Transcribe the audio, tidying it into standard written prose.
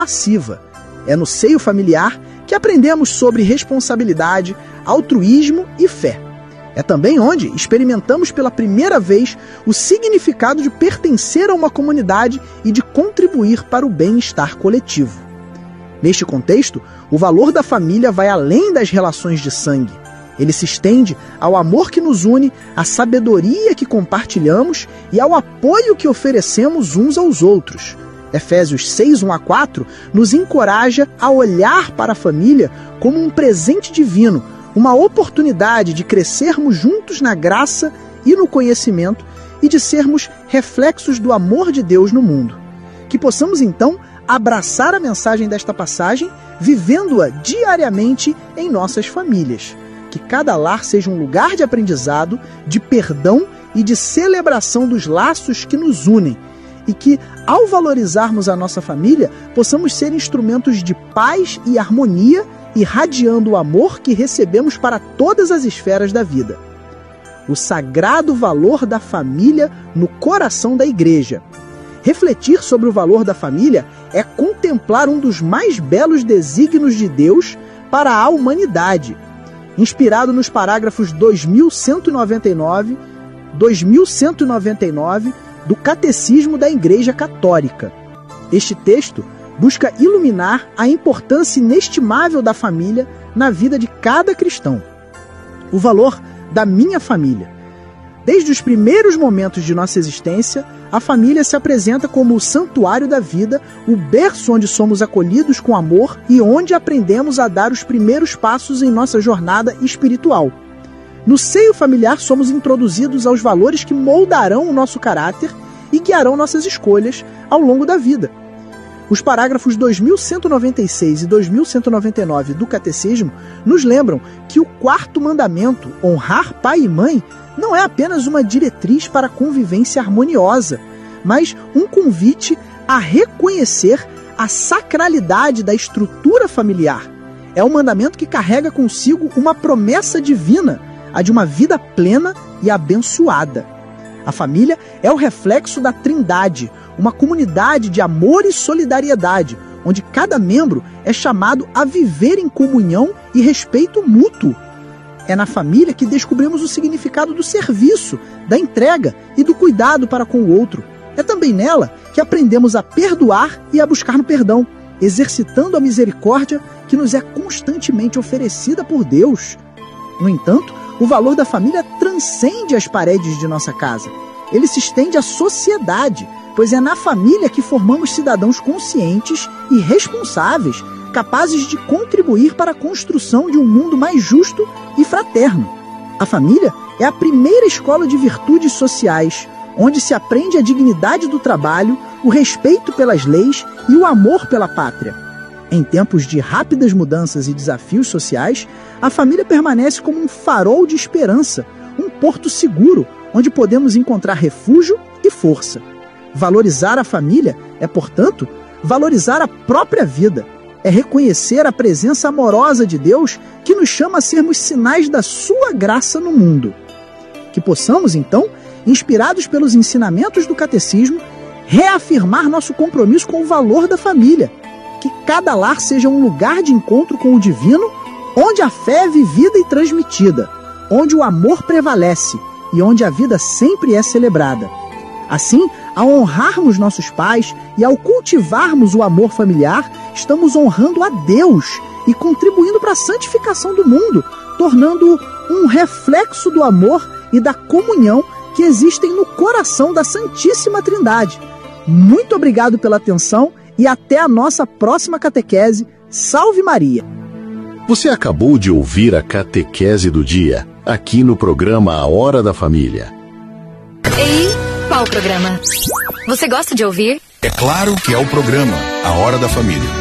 massiva. É no seio familiar que aprendemos sobre responsabilidade, altruísmo e fé. É também onde experimentamos pela primeira vez o significado de pertencer a uma comunidade e de contribuir para o bem-estar coletivo. Neste contexto, o valor da família vai além das relações de sangue. Ele se estende ao amor que nos une, à sabedoria que compartilhamos e ao apoio que oferecemos uns aos outros. Efésios 6, 1-4 nos encoraja a olhar para a família como um presente divino, uma oportunidade de crescermos juntos na graça e no conhecimento e de sermos reflexos do amor de Deus no mundo. Que possamos, então, abraçar a mensagem desta passagem, vivendo-a diariamente em nossas famílias. Que cada lar seja um lugar de aprendizado, de perdão e de celebração dos laços que nos unem. E que, ao valorizarmos a nossa família, possamos ser instrumentos de paz e harmonia, irradiando o amor que recebemos para todas as esferas da vida. O sagrado valor da família no coração da igreja. Refletir sobre o valor da família é contemplar um dos mais belos desígnios de Deus para a humanidade, inspirado nos parágrafos 2199 do Catecismo da Igreja Católica. Este texto busca iluminar a importância inestimável da família na vida de cada cristão. O valor da minha família. Desde os primeiros momentos de nossa existência, a família se apresenta como o santuário da vida, o berço onde somos acolhidos com amor e onde aprendemos a dar os primeiros passos em nossa jornada espiritual. No seio familiar somos introduzidos aos valores que moldarão o nosso caráter e guiarão nossas escolhas ao longo da vida. Os parágrafos 2196 e 2199 do Catecismo nos lembram que o quarto mandamento, honrar pai e mãe, não é apenas uma diretriz para a convivência harmoniosa, mas um convite a reconhecer a sacralidade da estrutura familiar. É um mandamento que carrega consigo uma promessa divina, a de uma vida plena e abençoada. A família é o reflexo da Trindade, uma comunidade de amor e solidariedade, onde cada membro é chamado a viver em comunhão e respeito mútuo. É na família que descobrimos o significado do serviço, da entrega e do cuidado para com o outro. É também nela que aprendemos a perdoar e a buscar no perdão, exercitando a misericórdia que nos é constantemente oferecida por Deus. No entanto, o valor da família transcende as paredes de nossa casa. Ele se estende à sociedade, pois é na família que formamos cidadãos conscientes e responsáveis, capazes de contribuir para a construção de um mundo mais justo e fraterno. A família é a primeira escola de virtudes sociais, onde se aprende a dignidade do trabalho, o respeito pelas leis e o amor pela pátria. Em tempos de rápidas mudanças e desafios sociais, a família permanece como um farol de esperança, um porto seguro, onde podemos encontrar refúgio e força. Valorizar a família é, portanto, valorizar a própria vida. É reconhecer a presença amorosa de Deus que nos chama a sermos sinais da sua graça no mundo. Que possamos, então, inspirados pelos ensinamentos do Catecismo, reafirmar nosso compromisso com o valor da família. Que cada lar seja um lugar de encontro com o divino, onde a fé é vivida e transmitida, onde o amor prevalece e onde a vida sempre é celebrada. Assim, ao honrarmos nossos pais e ao cultivarmos o amor familiar, estamos honrando a Deus e contribuindo para a santificação do mundo, tornando-o um reflexo do amor e da comunhão que existem no coração da Santíssima Trindade. Muito obrigado pela atenção e até a nossa próxima catequese. Salve Maria! Você acabou de ouvir a catequese do dia, aqui no programa A Hora da Família. Ei, qual programa? Você gosta de ouvir? É claro que é o programa A Hora da Família.